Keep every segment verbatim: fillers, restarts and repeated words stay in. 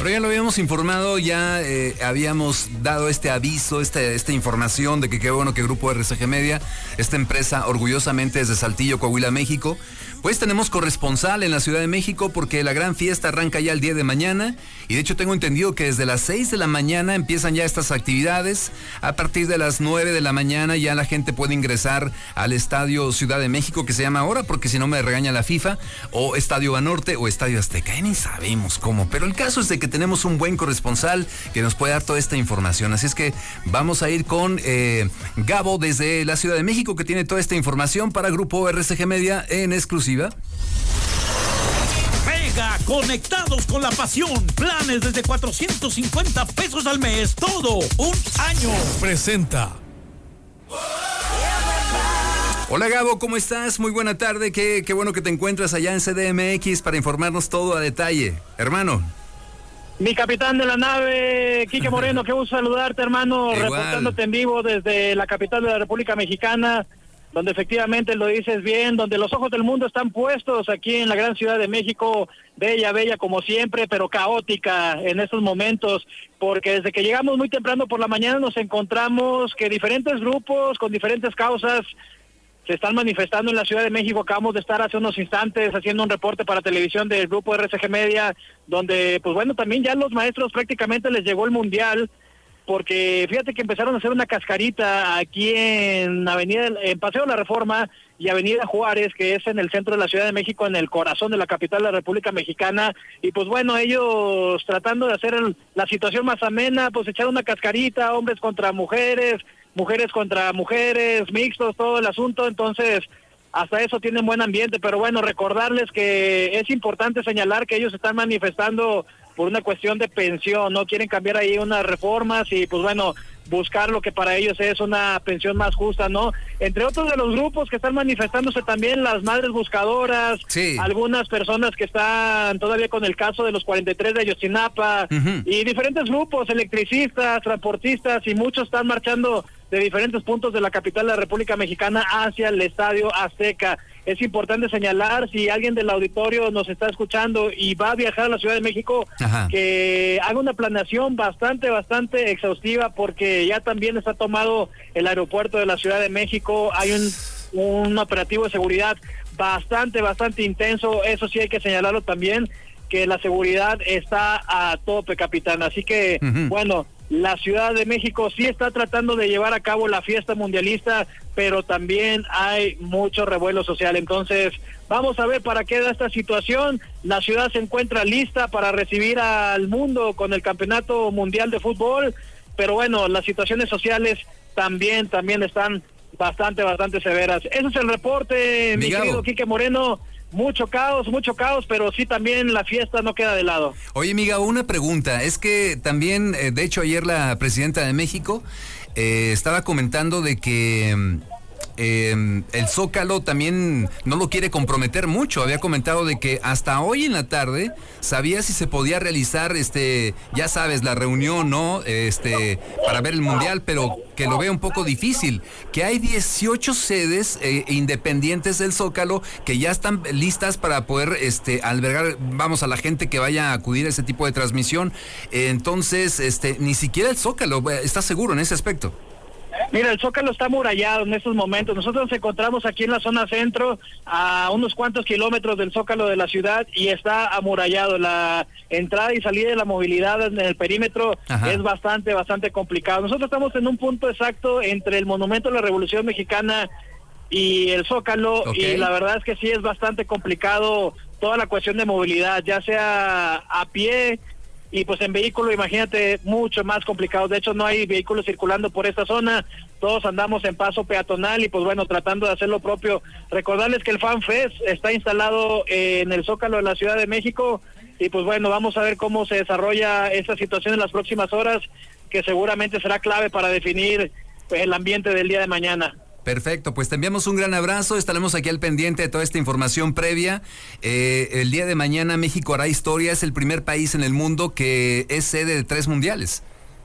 Pero ya lo habíamos informado, ya eh, habíamos dado este aviso, este, esta información de que qué bueno que Grupo R C G Media, esta empresa orgullosamente desde Saltillo, Coahuila, México, pues tenemos corresponsal en la Ciudad de México porque la gran fiesta arranca ya el día de mañana y de hecho tengo entendido que desde las seis de la mañana empiezan ya estas actividades. A partir de las nueve de la mañana ya la gente puede ingresar al Estadio Ciudad de México, que se llama ahora porque si no me regaña la FIFA, o Estadio Banorte o Estadio Azteca, ya ni sabemos cómo, pero el caso es de que tenemos un buen corresponsal que nos puede dar toda esta información, así es que vamos a ir con eh, Gabo desde la Ciudad de México, que tiene toda esta información para Grupo R C G Media en exclusiva. Mega conectados con la pasión. Planes desde cuatrocientos cincuenta pesos al mes. Todo un año. Presenta. Hola Gabo, ¿cómo estás? Muy buena tarde. Qué, qué bueno que te encuentras allá en C D M X para informarnos todo a detalle. Hermano. Mi capitán de la nave, Quique Moreno, qué gusto saludarte, hermano. Igual. Reportándote en vivo desde la capital de la República Mexicana, donde efectivamente lo dices bien, donde los ojos del mundo están puestos aquí en la gran Ciudad de México, bella, bella como siempre, pero caótica en estos momentos, porque desde que llegamos muy temprano por la mañana nos encontramos que diferentes grupos con diferentes causas se están manifestando en la Ciudad de México. Acabamos de estar hace unos instantes haciendo un reporte para televisión del Grupo R C G Media, donde pues bueno, también ya los maestros prácticamente les llegó el Mundial, porque fíjate que empezaron a hacer una cascarita aquí en Avenida, en Paseo de la Reforma y Avenida Juárez, que es en el centro de la Ciudad de México, en el corazón de la capital de la República Mexicana, y pues bueno, ellos tratando de hacer el, la situación más amena, pues echaron una cascarita, hombres contra mujeres, mujeres contra mujeres, mixtos, todo el asunto. Entonces hasta eso tienen buen ambiente, pero bueno, recordarles que es importante señalar que ellos están manifestando por una cuestión de pensión, no quieren cambiar ahí unas reformas y pues bueno, buscar lo que para ellos es una pensión más justa, ¿no? Entre otros de los grupos que están manifestándose también las madres buscadoras, sí, algunas personas que están todavía con el caso de los cuarenta y tres de Ayotzinapa, uh-huh, y diferentes grupos, electricistas, transportistas, y muchos están marchando de diferentes puntos de la capital de la República Mexicana hacia el Estadio Azteca. Es importante señalar, si alguien del auditorio nos está escuchando y va a viajar a la Ciudad de México, ajá, que haga una planeación bastante, bastante exhaustiva, porque ya también está tomado el aeropuerto de la Ciudad de México. Hay un, un operativo de seguridad bastante, bastante intenso. Eso sí hay que señalarlo también, que la seguridad está a tope, capitán. Así que, uh-huh, bueno, la Ciudad de México sí está tratando de llevar a cabo la fiesta mundialista, pero también hay mucho revuelo social. Entonces, vamos a ver para qué da esta situación. La ciudad se encuentra lista para recibir al mundo con el Campeonato Mundial de Fútbol, pero bueno, las situaciones sociales también, también están bastante, bastante severas. Ese es el reporte, mi Miguel. querido Quique Moreno. Mucho caos, mucho caos, pero sí también la fiesta no queda de lado. Oye, Miga, una pregunta. Es que también, eh, de hecho, ayer la presidenta de México eh, estaba comentando de que eh, el Zócalo también no lo quiere comprometer mucho. Había comentado de que hasta hoy en la tarde sabía si se podía realizar, este, ya sabes, la reunión, ¿no? Este, para ver el Mundial, pero que lo vea un poco difícil. Que hay dieciocho sedes eh, independientes del Zócalo que ya están listas para poder este, albergar, vamos, a la gente que vaya a acudir a ese tipo de transmisión. Eh, entonces, este, ni siquiera el Zócalo está seguro en ese aspecto. Mira, el Zócalo está amurallado en estos momentos. Nosotros nos encontramos aquí en la zona centro, a unos cuantos kilómetros del Zócalo de la ciudad, y está amurallado. La entrada y salida de la movilidad en el perímetro, ajá, es bastante, bastante complicado. Nosotros estamos en un punto exacto entre el Monumento a la Revolución Mexicana y el Zócalo, okay, y la verdad es que sí es bastante complicado toda la cuestión de movilidad, ya sea a pie, y pues en vehículo, imagínate, mucho más complicado. De hecho, no hay vehículos circulando por esta zona, todos andamos en paso peatonal y pues bueno, tratando de hacer lo propio. Recordarles que el Fan Fest está instalado en el Zócalo de la Ciudad de México y pues bueno, vamos a ver cómo se desarrolla esta situación en las próximas horas, que seguramente será clave para definir el ambiente del día de mañana. Perfecto, pues te enviamos un gran abrazo, estaremos aquí al pendiente de toda esta información previa. Eh, el día de mañana México hará historia, es el primer país en el mundo que es sede de tres mundiales.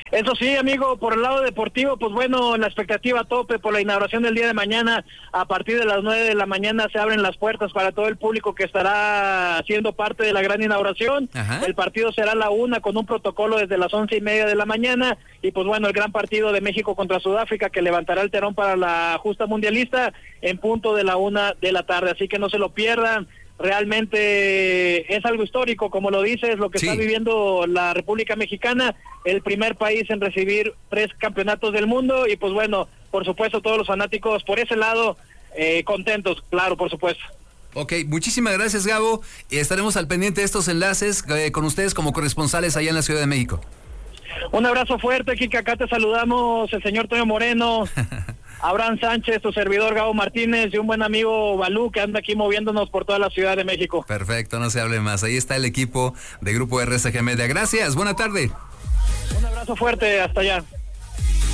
Eso sí, amigo, por el lado deportivo, pues bueno, la expectativa a tope por la inauguración del día de mañana. A partir de las nueve de la mañana se abren las puertas para todo el público que estará siendo parte de la gran inauguración. Ajá. El partido será a la una con un protocolo desde las once y media de la mañana. Y pues bueno, el gran partido de México contra Sudáfrica que levantará el telón para la justa mundialista en punto de la una de la tarde. Así que no se lo pierdan. Realmente es algo histórico, como lo dices, lo que sí. está viviendo la República Mexicana, el primer país en recibir tres campeonatos del mundo y pues bueno, por supuesto todos los fanáticos por ese lado eh, contentos, claro, por supuesto. Ok, muchísimas gracias, Gabo, y estaremos al pendiente de estos enlaces eh, con ustedes como corresponsales allá en la Ciudad de México. Un abrazo fuerte, Kike, acá te saludamos, el señor Toño Moreno. Abraham Sánchez, tu servidor Gabo Martínez y un buen amigo Balú que anda aquí moviéndonos por toda la Ciudad de México. Perfecto, no se hable más. Ahí está el equipo de Grupo R C G Media. Gracias, buena tarde. Un abrazo fuerte, hasta allá.